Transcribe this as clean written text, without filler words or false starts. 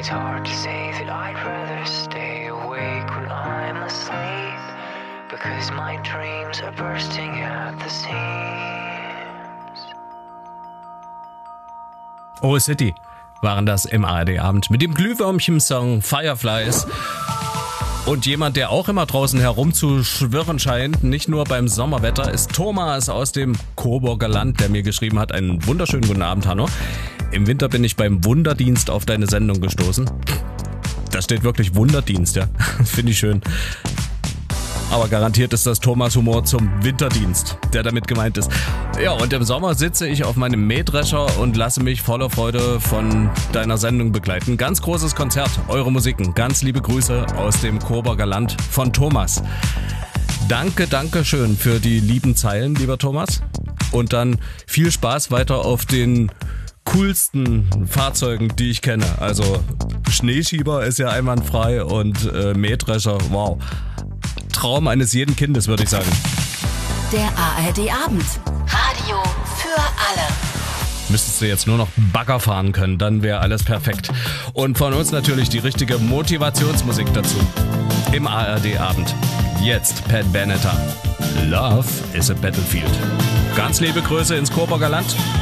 It's hard to say that I'd rather stay awake when I'm asleep, because my dreams are bursting at the seams. Oh City waren das im ARD-Abend mit dem Glühwürmchen-Song Fireflies. Und jemand, der auch immer draußen herumzuschwirren scheint, nicht nur beim Sommerwetter, ist Thomas aus dem Coburger Land, der mir geschrieben hat, einen wunderschönen guten Abend, Hanno. Im Winter bin ich beim Wunderdienst auf deine Sendung gestoßen. Da steht wirklich Wunderdienst, ja. Finde ich schön. Aber garantiert ist das Thomas Humor zum Winterdienst, der damit gemeint ist. Ja, und im Sommer sitze ich auf meinem Mähdrescher und lasse mich voller Freude von deiner Sendung begleiten. Ganz großes Konzert, eure Musiken. Ganz liebe Grüße aus dem Coburger Land von Thomas. Danke schön für die lieben Zeilen, lieber Thomas. Und dann viel Spaß weiter auf den coolsten Fahrzeugen, die ich kenne. Also Schneeschieber ist ja einwandfrei und Mähdrescher, wow. Traum eines jeden Kindes, würde ich sagen. Der ARD-Abend. Radio für alle. Müsstest du jetzt nur noch Bagger fahren können, dann wäre alles perfekt. Und von uns natürlich die richtige Motivationsmusik dazu. Im ARD-Abend. Jetzt Pat Benatar. Love is a Battlefield. Ganz liebe Grüße ins Coburger Land.